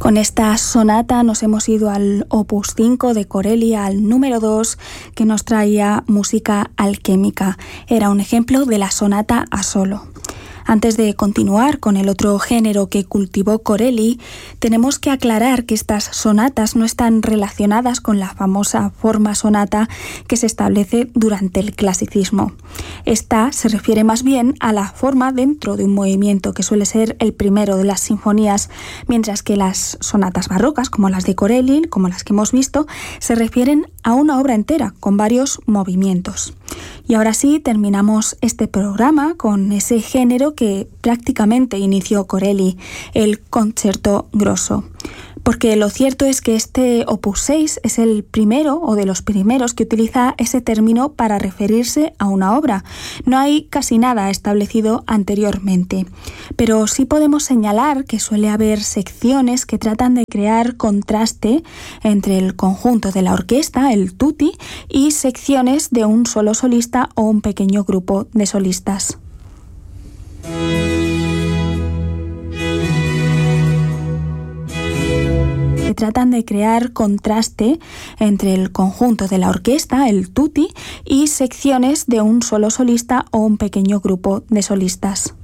Con esta sonata nos hemos ido al Opus 5 de Corelli, al número 2, que nos traía música alquémica. Era un ejemplo de la sonata a solo. Antes de continuar con el otro género que cultivó Corelli, tenemos que aclarar que estas sonatas no están relacionadas con la famosa forma sonata que se establece durante el clasicismo. Esta se refiere más bien a la forma dentro de un movimiento, que suele ser el primero de las sinfonías, mientras que las sonatas barrocas, como las de Corelli, como las que hemos visto, se refieren a una obra entera, con varios movimientos. Y ahora sí, terminamos este programa con ese género que prácticamente inició Corelli, el concerto grosso. Porque lo cierto es que este Opus 6 es el primero o de los primeros que utiliza ese término para referirse a una obra. No hay casi nada establecido anteriormente, pero sí podemos señalar que suele haber secciones que tratan de crear contraste entre el conjunto de la orquesta, el tutti, y secciones de un solo solista o un pequeño grupo de solistas. Tratan de crear contraste entre el conjunto de la orquesta, el tutti, y secciones de un solo solista o un pequeño grupo de solistas.